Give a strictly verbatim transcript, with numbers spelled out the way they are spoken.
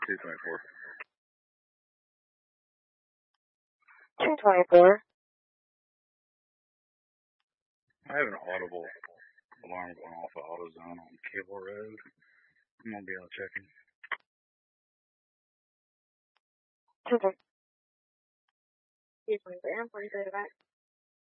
two twenty-four. two twenty-four. I have an audible alarm going off of AutoZone on Cable Road. I'm going to be out checking. two twenty-four. two twenty-four. I'm forty-three back.